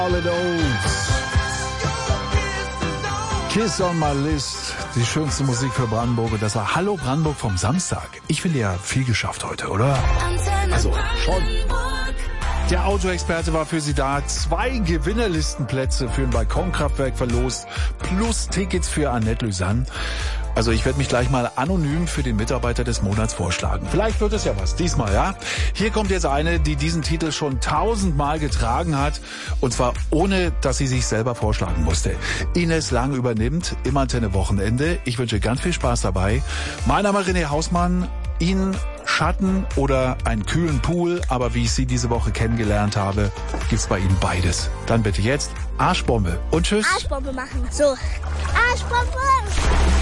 Solid Oats. Kiss on my list. Die schönste Musik für Brandenburg. Und das war Hallo Brandenburg vom Samstag. Ich finde ja viel geschafft heute, oder? Also schon. Der Autoexperte war für Sie da. 2 Gewinnerlistenplätze für ein Balkonkraftwerk verlost. Plus Tickets für Annette Lysanne. Also ich werde mich gleich mal anonym für den Mitarbeiter des Monats vorschlagen. Vielleicht wird es ja was, diesmal, ja? Hier kommt jetzt eine, die diesen Titel schon 1000-mal getragen hat. Und zwar ohne, dass sie sich selber vorschlagen musste. Ines Lang übernimmt im Antenne-Wochenende. Ich wünsche ganz viel Spaß dabei. Mein Name ist René Hausmann. Ihnen Schatten oder einen kühlen Pool. Aber wie ich Sie diese Woche kennengelernt habe, gibt's bei Ihnen beides. Dann bitte jetzt Arschbombe und tschüss. Arschbombe machen. So. Arschbombe.